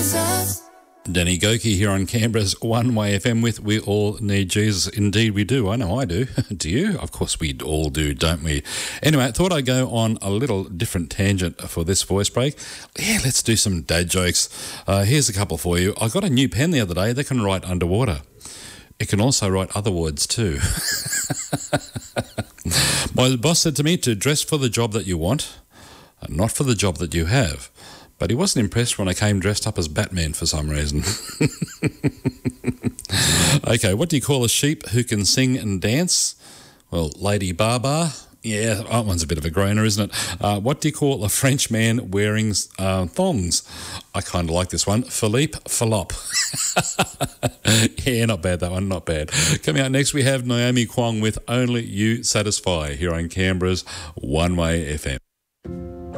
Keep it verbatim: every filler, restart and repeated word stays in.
Danny Goki here on Canberra's One Way F M with We All Need Jesus. Indeed we do. I know I do. Do you? Of course we all do, don't we? Anyway, I thought I'd go on a little different tangent for this voice break. Yeah, let's do some dad jokes. Uh, here's a couple for you. I got a new pen the other day that can write underwater. It can also write other words too. My boss said to me to dress for the job that you want, not for the job that you have. But he wasn't impressed when I came dressed up as Batman for some reason. Okay, what do you call a sheep who can sing and dance? Well, Lady Baba. Yeah, that one's a bit of a groaner, isn't it? Uh, what do you call a French man wearing uh, thongs? I kind of like this one. Philippe Falop. Yeah, not bad, that one, not bad. Coming out next, we have Naomi Kwong with Only You Satisfy here on Canberra's One Way F M.